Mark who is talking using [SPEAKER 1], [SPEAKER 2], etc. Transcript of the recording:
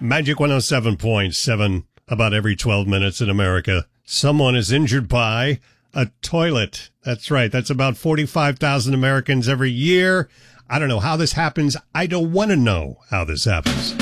[SPEAKER 1] Magic 107.7. About every 12 minutes in America, someone is injured by a toilet. That's right. That's about 45,000 Americans every year. I don't know how this happens. I don't want to know how this happens.